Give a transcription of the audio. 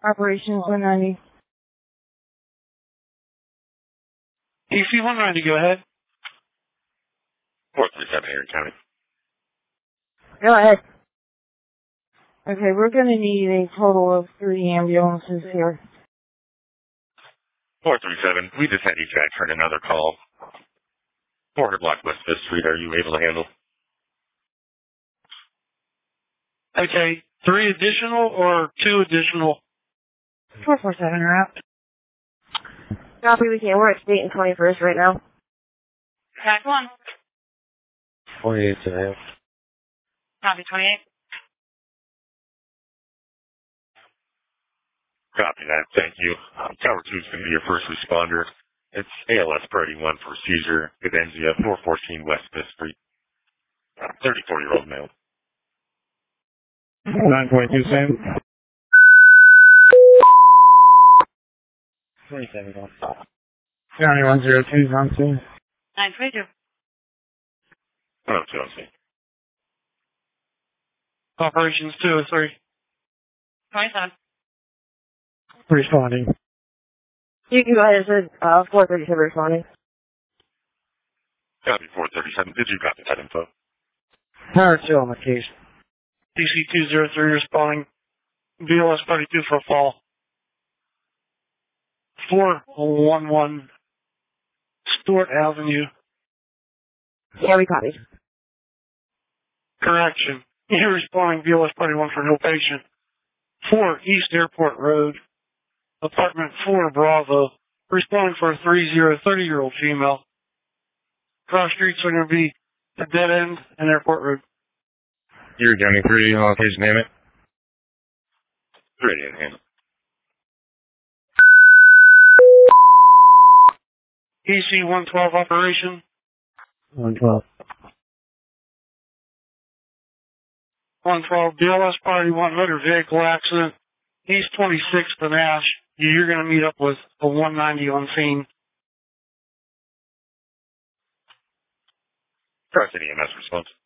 Operations 190. EC 190, go ahead. 437 Erie County. Go ahead. Okay, we're going to need a total of 3 ambulances here. 437, we just had you transferred another call. 400 block West 5th Street, are you able to handle? Okay, 3 additional or 2 additional? 447 are out. Copy, we can. We're at State and 21st right now. Track 1. 28 today. Copy 28. Copy that, thank you. Tower 2 is going to be your first responder. It's ALS priority 1 for seizure, Cadenza 414 West 5th Street. 34-year-old male. 9.2, Sam. 27 on. County 102 on scene. 932. Oh, 2 Operations 203. 27. Responding. You can go ahead and say 437 responding. Copy 437, did you copy that info? Tower 2 on the case. DC 203 responding. BLS 32 for fall. 411 Stewart Avenue. Yeah, we copied. Correction. You're responding BLS 31 for no patient. 4 East Airport Road. Apartment 4 Bravo. Responding for a 30-year-old female. Cross streets are going to be a dead end and Airport Road. Erie County 3, location name it. 3 in hand. EC 112 operation. 112. 112 BLS Party 1 motor vehicle accident. East 26th and Ash. You're going to meet up with a 190 on scene. Cross City EMS response.